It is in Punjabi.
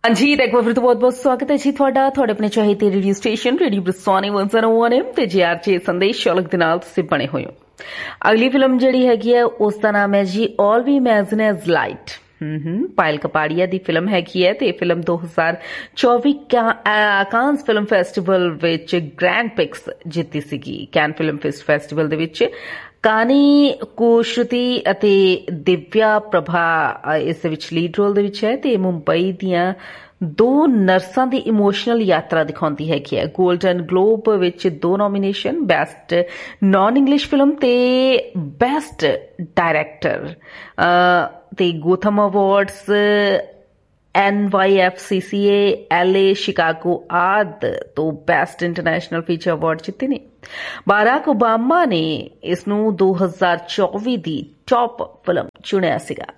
हाँ जी, तो एक बार फिर तो बहुत बहुत स्वागत है जी ਤੁਹਾਡਾ ਤੁਹਾਡੇ ਆਪਣੇ ਚਾਹੀਦੇ ਰੇਡੀਓ ਸਟੇਸ਼ਨ ਰੇਡੀਓ ਬ੍ਰਿਸਟੋਨੀ 101 FM ਤੇ ਜੀਆਰਜੀ ਸੰਦੇਸ਼ ਸ਼ੌਲਕ ਦੇ ਨਾਲ ਤੁਸੀਂ ਬਣੇ ਹੋਏ ਹੋ। ਅਗਲੀ ਫਿਲਮ ਜਿਹੜੀ ਹੈਗੀ ਹੈ ਉਸ ਦਾ ਨਾਮ ਹੈ ਜੀ ਆਲ ਵੀ ਇਮੈਜਿਨ ਐਜ਼ ਲਾਈਟ। ਪਾਇਲ ਕਪਾੜੀਆ ਦੀ ਫਿਲਮ ਹੈਗੀ ਹੈ ਤੇ ਫਿਲਮ 2024 ਕਾਨਸ ਫਿਲਮ ਫੈਸਟੀਵਲ ਵਿੱਚ ਗ੍ਰੈਂਡ ਪਿਕਸ ਜਿੱਤੀ ਸੀਗੀ। ਕੈਨ ਫਿਲਮ ਫੈਸਟੀਵਲ ਦੇ ਵਿੱਚ ਕਾਨੀ ਕੁਸ਼ਰਤੀ ਅਤੇ ਦਿਵਿਆ ਪ੍ਰਭਾ ਇਸ ਦੇ ਵਿੱਚ ਲੀਡ ਰੋਲ ਦੇ ਵਿੱਚ ਹੈ ਤੇ ਮੁੰਬਈ ਦੀਆਂ ਦੋ ਨਰਸਾਂ ਦੀ ਇਮੋਸ਼ਨਲ ਯਾਤਰਾ ਦਿਖਾਉਂਦੀ ਹੈਗੀ ਹੈ। ਗੋਲਡਨ ਗਲੋਬ ਵਿੱਚ 2 nomination, best naan English film ਤੇ ਬੈਸਟ ਡਾਇਰੈਕਟਰ ਤੇ ਗੋਥਮ ਅਵਾਰਡਸ, NYFCCA, LA, शिकागो आदि तो बेस्ट इंटरनेशनल फीचर अवार्ड जिते ने। बाराक ओबामा ने इसनू 2024 दी टॉप फिल्म चुनिया सीगा।